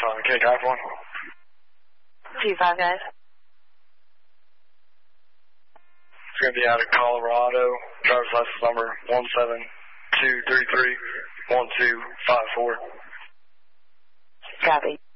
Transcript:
Okay, drive one. 2-5, guys. It's going to be out of Colorado. Driver's license number 172331254. Copy.